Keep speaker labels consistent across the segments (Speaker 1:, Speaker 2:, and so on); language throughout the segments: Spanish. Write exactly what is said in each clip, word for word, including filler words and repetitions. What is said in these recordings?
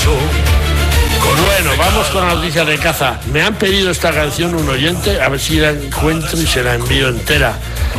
Speaker 1: mucho. Bueno, vamos con la noticia de caza. Me han pedido esta canción un oyente, a ver si la encuentro y se la envío entera.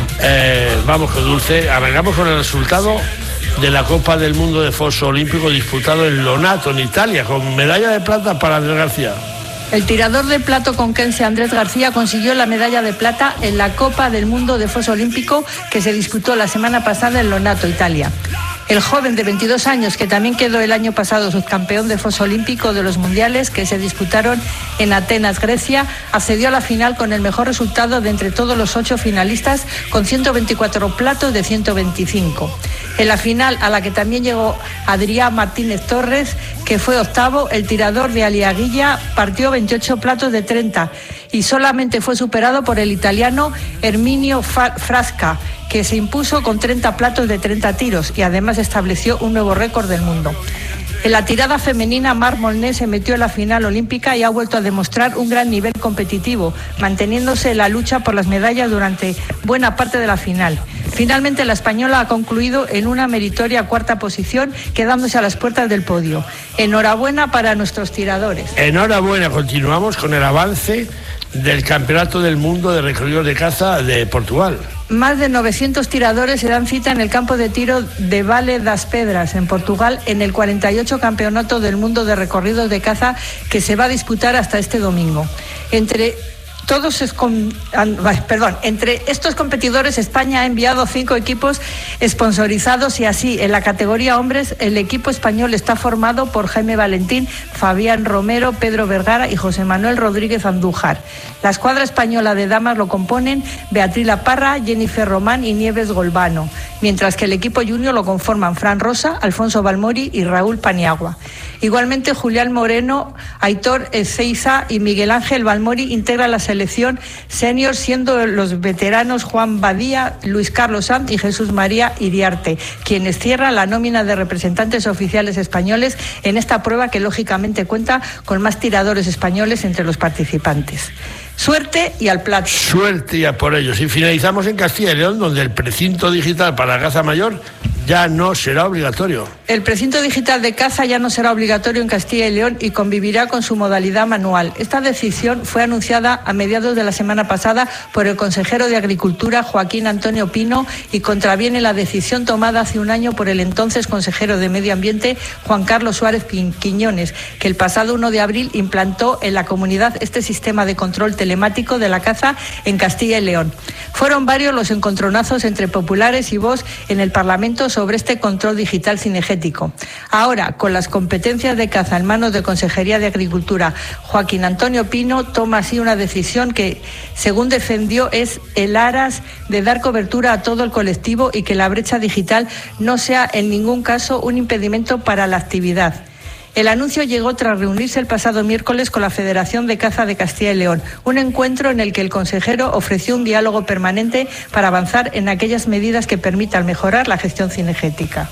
Speaker 1: Eh, vamos con Dulce, arrancamos con el resultado de la Copa del Mundo de Foso Olímpico disputado en Lonato, en Italia, con medalla de plata para Andrés García.
Speaker 2: El tirador de plato conquense Andrés García consiguió la medalla de plata en la Copa del Mundo de Foso Olímpico que se disputó la semana pasada en Lonato, Italia. El joven de veintidós años, que también quedó el año pasado subcampeón de foso olímpico de los mundiales que se disputaron en Atenas, Grecia, accedió a la final con el mejor resultado de entre todos los ocho finalistas, con ciento veinticuatro platos de ciento veinticinco. En la final, a la que también llegó Adrián Martínez Torres, que fue octavo, el tirador de Aliaguilla partió veintiocho platos de treinta y solamente fue superado por el italiano Erminio Frasca, que se impuso con treinta platos de treinta tiros y además estableció un nuevo récord del mundo. En la tirada femenina, Mar Molné se metió en la final olímpica y ha vuelto a demostrar un gran nivel competitivo, manteniéndose en la lucha por las medallas durante buena parte de la final. Finalmente, la española ha concluido en una meritoria cuarta posición, quedándose a las puertas del podio. Enhorabuena para nuestros tiradores.
Speaker 1: Enhorabuena, continuamos con el avance del Campeonato del Mundo de Recorridos de Caza de Portugal.
Speaker 2: Más de novecientos tiradores se dan cita en el campo de tiro de Vale das Pedras, en Portugal, en el cuarenta y ocho Campeonato del Mundo de Recorridos de Caza que se va a disputar hasta este domingo. Entre Todos es con, perdón, entre estos competidores, España ha enviado cinco equipos sponsorizados y así, en la categoría hombres, el equipo español está formado por Jaime Valentín, Fabián Romero, Pedro Vergara y José Manuel Rodríguez Andújar. La escuadra española de damas lo componen Beatriz La Parra, Jennifer Román y Nieves Golbano, mientras que el equipo junior lo conforman Fran Rosa, Alfonso Balmori y Raúl Paniagua. Igualmente, Julián Moreno, Aitor Ezeiza y Miguel Ángel Balmori integran la selección senior, siendo los veteranos Juan Badía, Luis Carlos Sanz y Jesús María Iriarte, quienes cierran la nómina de representantes oficiales españoles en esta prueba que lógicamente cuenta con más tiradores españoles entre los participantes. Suerte y al plato.
Speaker 1: Suerte y a por ellos. Y finalizamos en Castilla y León, donde el precinto digital para la caza mayor ya no será obligatorio.
Speaker 2: El precinto digital de caza ya no será obligatorio en Castilla y León y convivirá con su modalidad manual. Esta decisión fue anunciada a mediados de la semana pasada por el consejero de Agricultura, Joaquín Antonio Pino, y contraviene la decisión tomada hace un año por el entonces consejero de Medio Ambiente, Juan Carlos Suárez Quiñones, que el pasado uno de abril implantó en la comunidad este sistema de control telemático de la caza en Castilla y León. Fueron varios los encontronazos entre populares y Vox en el Parlamento sobre este control digital cinegético. Ahora, con las competencias de caza en manos de Consejería de Agricultura, Joaquín Antonio Pino toma así una decisión que, según defendió, es el aras de dar cobertura a todo el colectivo y que la brecha digital no sea en ningún caso un impedimento para la actividad. El anuncio llegó tras reunirse el pasado miércoles con la Federación de Caza de Castilla y León, un encuentro en el que el consejero ofreció un diálogo permanente para avanzar en aquellas medidas que permitan mejorar la gestión cinegética.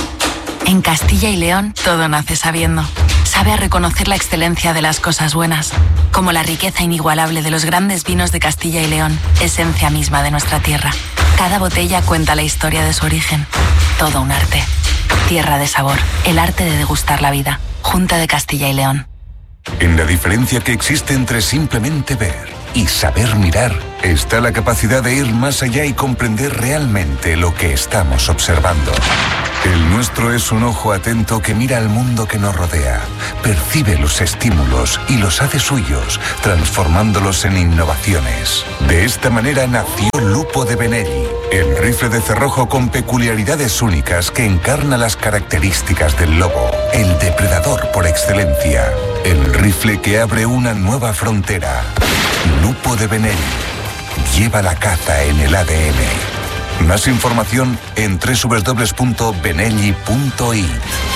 Speaker 3: En Castilla y León todo nace sabiendo. Sabe a reconocer la excelencia de las cosas buenas, como la riqueza inigualable de los grandes vinos de Castilla y León, esencia misma de nuestra tierra. Cada botella cuenta la historia de su origen. Todo un arte. Tierra de sabor, el arte de degustar la vida. Junta de Castilla y León.
Speaker 4: En la diferencia que existe entre simplemente ver y saber mirar, está la capacidad de ir más allá y comprender realmente lo que estamos observando. El nuestro es un ojo atento que mira al mundo que nos rodea, percibe los estímulos y los hace suyos, transformándolos en innovaciones. De esta manera nació Lupo de Benelli, el rifle de cerrojo con peculiaridades únicas que encarna las características del lobo, el depredador por excelencia. El rifle que abre una nueva frontera. Lupo de Benelli. Lleva la caza en el A D N. Más información en doble u doble u doble u punto benelli punto it.